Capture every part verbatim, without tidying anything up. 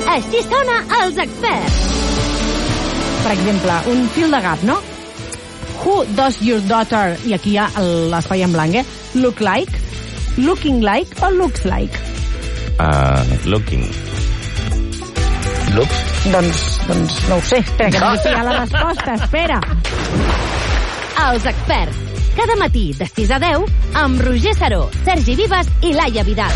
Així sona Els Experts. Per exemple, un fil de gat, no? Who does your daughter, i aquí hi ha l'espai en blanc, eh? Look like, looking like o looks like? Uh, looking. Looks? Doncs, doncs no ho sé. Espera, que no sé si hi ha la resposta. Espera. Els Experts. Cada matí de sis a deu amb Roger Saró, Sergi Vives i Laia Vidal.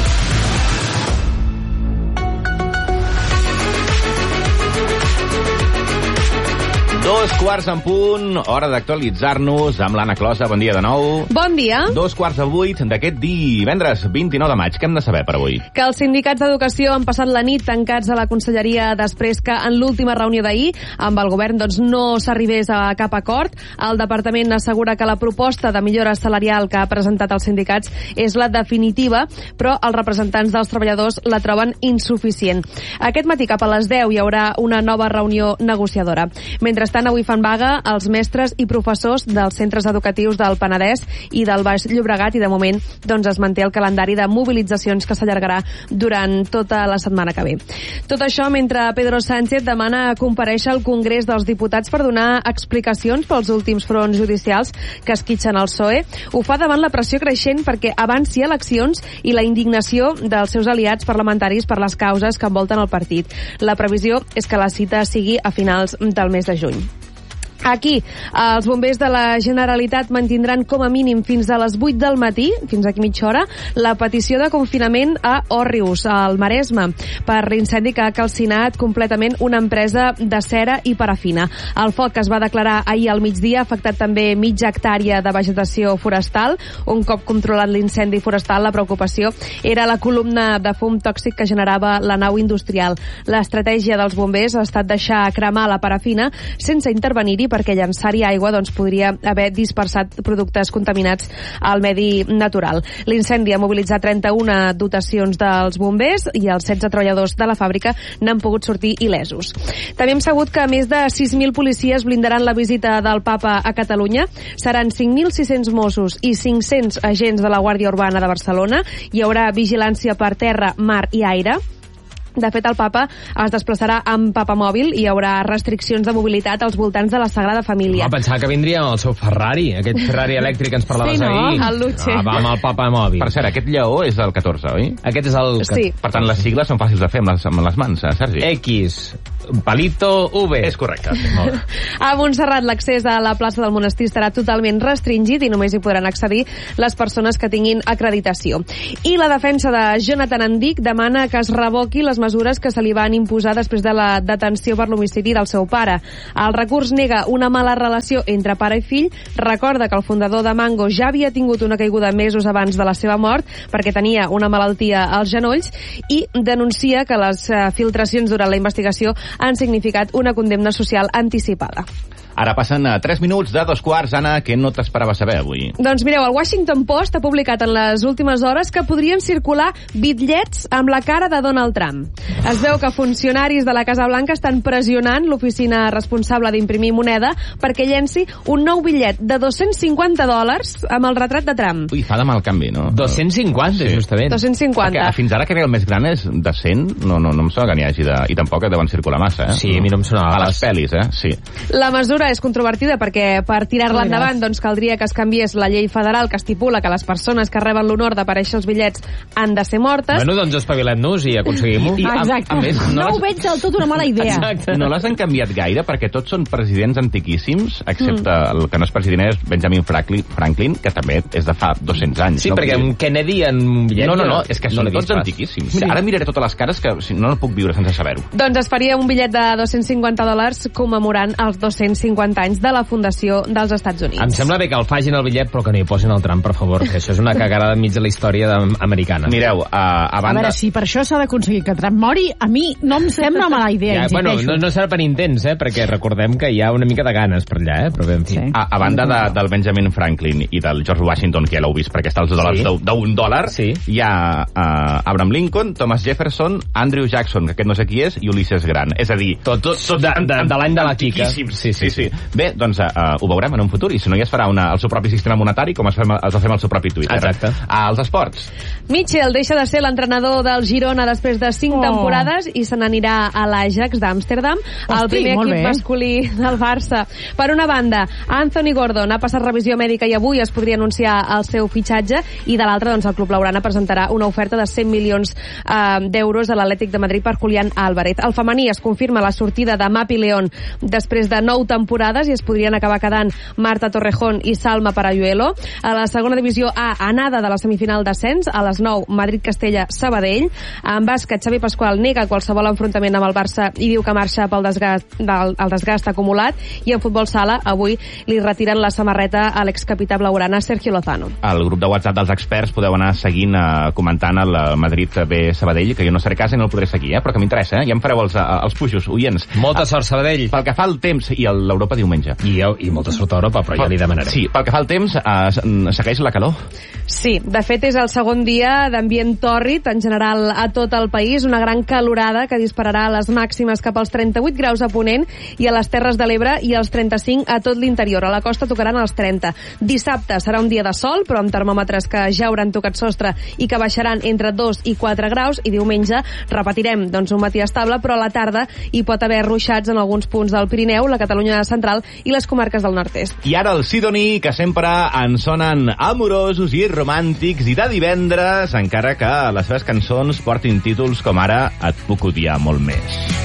Dos quarts en punt, hora d'actualitzar-nos amb l'Anna Closa. Bon dia de nou. Bon dia. Dos quarts de vuit d'aquest divendres vint-i-nou de maig. Què hem de saber per avui? Que els sindicats d'educació han passat la nit tancats a la conselleria després que en l'última reunió d'ahir amb el govern doncs, no s'arribés a cap acord. El departament assegura que la proposta de millora salarial que ha presentat els sindicats és la definitiva, però els representants dels treballadors la troben insuficient. Aquest matí cap a les deu hi haurà una nova reunió negociadora. Mentrestant, avui fan vaga els mestres i professors dels centres educatius del Penedès i del Baix Llobregat i de moment doncs, es manté el calendari de mobilitzacions que s'allargarà durant tota la setmana que ve. Tot això mentre Pedro Sánchez demana comparèixer al Congrés dels Diputats per donar explicacions pels últims fronts judicials que esquitxen el P S O E. Ho fa davant la pressió creixent perquè avanci eleccions i la indignació dels seus aliats parlamentaris per les causes que envolten el partit. La previsió és que la cita sigui a finals del mes de juny. Aquí, els bombers de la Generalitat mantindran com a mínim fins a les vuit del matí, fins aquí mitja hora, la petició de confinament a Òrrius, al Maresme, per l'incendi que ha calcinat completament una empresa de cera i parafina. El foc es va declarar ahir al migdia, ha afectat també mitja hectàrea de vegetació forestal. Un cop controlat l'incendi forestal, la preocupació era la columna de fum tòxic que generava la nau industrial. L'estratègia dels bombers ha estat deixar cremar la parafina sense intervenir-hi perquè llançar-hi aigua doncs, podria haver dispersat productes contaminats al medi natural. L'incendi ha mobilitzat trenta-una dotacions dels bombers i els setze treballadors de la fàbrica n'han pogut sortir il·lesos. També hem sabut que més de sis mil policies blindaran la visita del Papa a Catalunya. Seran cinc mil sis-cents Mossos i cinc-cents agents de la Guàrdia Urbana de Barcelona. Hi haurà vigilància per terra, mar i aire. De fet, el papa es desplaçarà amb papamòbil i hi haurà restriccions de mobilitat als voltants de la Sagrada Família. No, pensava que vindria amb el seu Ferrari, aquest Ferrari elèctric que ens parlaves sí, no? ahir. El Luce. Ah, va amb el papamòbil. Per cert, aquest lleó és el catorze, oi? Aquest és el... Sí. Per tant, les sigles són fàcils de fer amb les, amb les mans, eh, Sergi? X, palito, V. És correcte. Molt bé. A Montserrat l'accés a la plaça del monestir estarà totalment restringit i només hi podran accedir les persones que tinguin acreditació. I la defensa de Jonathan Andic demana que es revoqui les mesures que se li van imposar després de la detenció per l'homicidi del seu pare. El recurs nega una mala relació entre pare i fill, recorda que el fundador de Mango ja havia tingut una caiguda mesos abans de la seva mort perquè tenia una malaltia als genolls i denuncia que les filtracions durant la investigació han significat una condemna social anticipada. Ara passen a tres minuts de dos quarts. Anna, què no t'esperava saber avui? Doncs mireu, el Washington Post ha publicat en les últimes hores que podrien circular bitllets amb la cara de Donald Trump. Es veu que funcionaris de la Casa Blanca estan pressionant l'oficina responsable d'imprimir moneda perquè llenci un nou bitllet de dos-cents cinquanta dòlars amb el retrat de Trump. Ui, fa de mal canvi, no? dos-cents cinquanta, sí. Justament. dos-cents cinquanta. Perquè fins ara que ve el més gran és de cent, no, no, no em sona que n'hi hagi de... I tampoc deuen circular massa, eh? Sí, a mi no em sonava. A les pel·lis, eh? Sí. La mesura és controvertida perquè per tirar-la endavant doncs caldria que es canviés la llei federal que estipula que les persones que reben l'honor d'aparèixer als bitllets han de ser mortes. Bueno, doncs espavilem-nos i aconseguim-ho. I, Exacte. A, a més, no, no les... ho veig del tot una mala idea. Exacte. No les han canviat gaire perquè tots són presidents antiquíssims, excepte mm. el que no és president és Benjamin Franklin, que també és de fa dos-cents anys. Sí, no? perquè amb Kennedy en un bitllet... No, no, no, és que no són tots pas. antiquíssims. Sí. Ara miraré totes les cares que no, no puc viure sense saber-ho. Doncs es faria un bitllet de dos-cents cinquanta dòlars commemorant els dos-cents cinquanta anys de la fundació dels Estats Units. Em sembla bé que el facin el bitllet, però que no hi posin el Trump, per favor, que això és una cagada enmig de la història americana. Mireu, a, a banda... A veure, si per això s'ha d'aconseguir que Trump mori, a mi no em sembla mala idea, ja, bueno, no, no serà per intents, eh, perquè recordem que hi ha una mica de ganes per allà, eh, però bé, en fi. Sí. A, a banda de, del Benjamin Franklin i del George Washington, que ja l'heu vist, perquè està als dòlars sí. d'un dòlar, sí. hi ha uh, Abraham Lincoln, Thomas Jefferson, Andrew Jackson, que aquest no sé qui és, i Ulysses Grant. És a dir, tot, tot, tot de, de, de l'any de la Quica. Sí, sí, sí. sí. sí. Bé, doncs uh, ho veurem en un futur, i si no ja es farà una, el seu propi sistema monetari, com es, fem, es va fer amb el seu propi Twitter. Exacte. Als esports. Mitchell deixa de ser l'entrenador del Girona després de cinc Oh. temporades i se n'anirà a l'Ajax d'Amsterdam, el primer molt equip bé. masculí del Barça. Per una banda, Anthony Gordon ha passat revisió mèdica i avui es podria anunciar el seu fitxatge, i de l'altra, doncs, el club blaugrana presentarà una oferta de cent milions eh, d'euros a l'Atlètic de Madrid per Julián Álvarez. El femení es confirma la sortida de Mapi León després de nou temporades i es podrien acabar quedant Marta Torrejón i Salma Parayuelo. A la segona divisió A, anada de la semifinal d'ascens, a les nou, Madrid-Castella-Sabadell. En bàsquet, Xavi Pasqual nega qualsevol enfrontament amb el Barça i diu que marxa pel desgast, del, el desgast acumulat. I en futbol sala, avui li retiren la samarreta a l'excapità blaugrana Sergio Lozano. Al grup de WhatsApp dels experts podeu anar seguint, eh, comentant el Madrid B Sabadell, que jo no seré a casa i no el podré seguir, eh, però que m'interessa, eh? Ja em fareu els, els puixos, oients. Molta sort, Sabadell. Pel que fa al temps, i el- l'Europa diumenge. I, I molta sort a Europa, però ja li demanaré. Sí, pel que fa al temps, eh, segueix la calor. Sí, de fet és el segon dia d'ambient tòrrid en general a tot el país, una gran calorada que dispararà les màximes cap als trenta-vuit graus a Ponent i a les Terres de l'Ebre i als trenta-cinc a tot l'interior. A la costa tocaran els trenta. Dissabte serà un dia de sol, però amb termòmetres que ja hauran tocat sostre i que baixaran entre dos i quatre graus, i diumenge repetirem doncs, un matí estable, però a la tarda hi pot haver ruixats en alguns punts del Pirineu, la Catalunya central i les comarques del nord-est. I ara el Sidoní, que sempre ens sonen amorosos i romàntics i de divendres, encara que les seves cançons portin títols com ara Et puc odiar molt més.